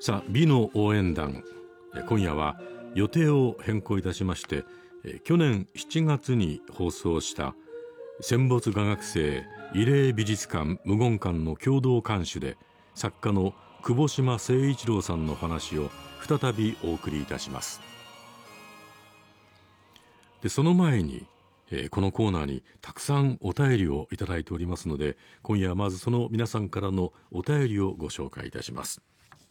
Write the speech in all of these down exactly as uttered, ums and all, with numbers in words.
さあ、美の応援団、今夜は予定を変更いたしまして、去年しちがつに放送した戦没画学生慰霊美術館無言館の共同監修で作家の久保島誠一郎さんの話を再びお送りいたします。でその前に、えー、このコーナーにたくさんお便りをいただいておりますので、今夜はまずその皆さんからのお便りをご紹介いたします。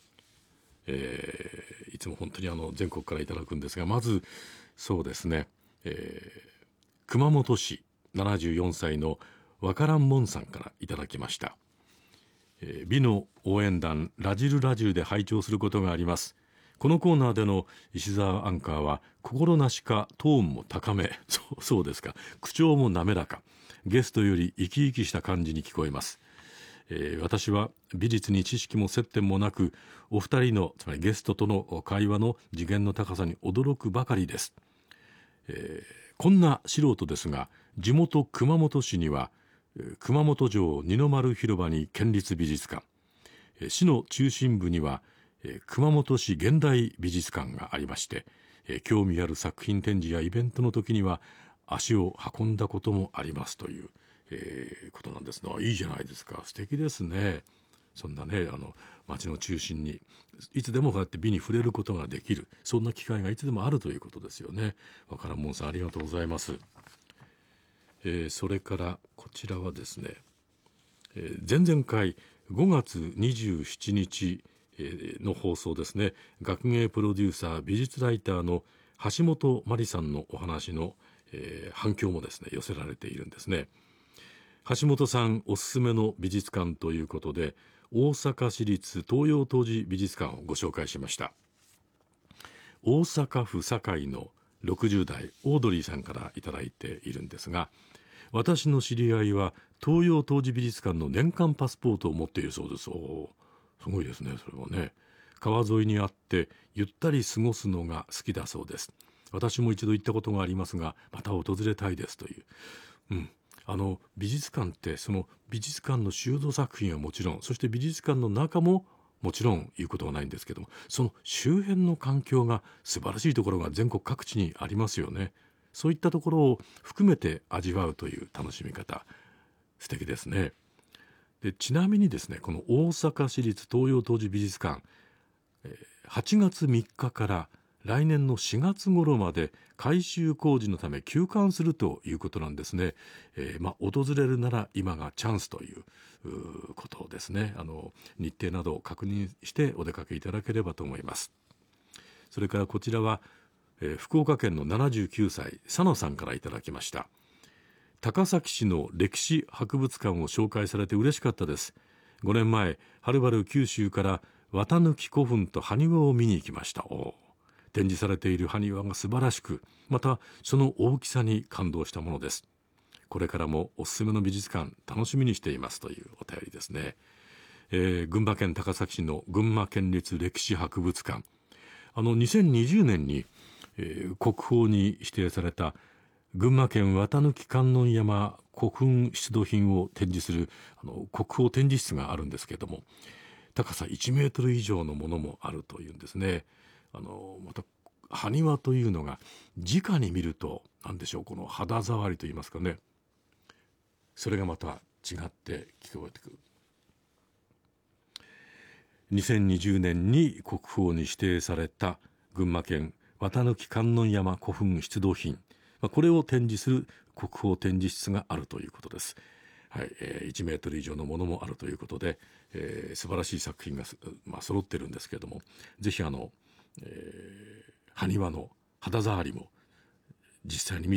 えー、いつも本当にあの全国からいただくんですが、まずそうですね、えー、熊本市ななじゅうよんさいのわからんもんさんからいただきました。えー、美の応援団ラジルラジルで拝聴することがあります。このコーナーでの石澤アンカーは心なしかトーンも高め、そう、そうですか、口調も滑らか、ゲストより生き生きした感じに聞こえます。えー、私は美術に知識も接点もなく、お二人のつまりゲストとの会話の次元の高さに驚くばかりです。えー、こんな素人ですが、地元熊本市には熊本城二の丸広場に県立美術館、市の中心部には熊本市現代美術館がありまして、興味ある作品展示やイベントの時には足を運んだこともありますという、えー、ことなんですが、いいじゃないですか、素敵ですね。そんなね、あの街の中心にいつでもこうやって美に触れることができる、そんな機会がいつでもあるということですよね。わからんもんさん、ありがとうございます。えー、それからこちらはですね、えー、前々回ごがつにじゅうしちにちの放送ですね、学芸プロデューサー美術ライターの橋本真理さんのお話の、えー、反響もですね寄せられているんですね。橋本さんおすすめの美術館ということで、大阪市立東洋東寺美術館をご紹介しました。大阪府堺のろくじゅうだいオードリーさんからいただいているんですが、私の知り合いは東洋東寺美術館の年間パスポートを持っているそうです。おすごいですね。それはね、川沿いにあってゆったり過ごすのが好きだそうです。私も一度行ったことがありますが、また訪れたいですという、うん、あの美術館ってその美術館の収蔵作品はもちろん、そして美術館の中ももちろん言うことはないんですけども、その周辺の環境が素晴らしいところが全国各地にありますよね。そういったところを含めて味わうという楽しみ方、素敵ですね。でちなみにですね、この大阪市立東洋東寺美術館、はちがつみっかから来年のしがつ頃まで改修工事のため休館するということなんですね。えーまあ、訪れるなら今がチャンスということですね。あの日程などを確認してお出かけいただければと思います。それからこちらは、えー、福岡県のななじゅうきゅうさい佐野さんからいただきました。高崎市の歴史博物館を紹介されて嬉しかったです。ごねんまえはるばる九州から綿抜古墳と埴輪を見に行きました。お展示されている埴輪が素晴らしく、またその大きさに感動したものです。これからもおすすめの美術館楽しみにしていますというお便りですね。えー、群馬県高崎市の群馬県立歴史博物館、あのにせんにじゅうねんに、えー、国宝に指定された群馬県綿抜観音山古墳出土品を展示するあの国宝展示室があるんですけれども、高さいちメートル以上のものもあるというんですね。あのまた埴輪というのが直に見ると何でしょう、この肌触りといいますかね、それがまた違って聞こえてくる。にせんにじゅうねんに国宝に指定された群馬県綿抜観音山古墳出土品、これを展示する国宝展示室があるということです。はい、えー、いちメートル以上のものもあるということで、えー、素晴らしい作品が、まあ、揃ってるんですけれども、ぜひあの、えー、埴輪の肌触りも実際に見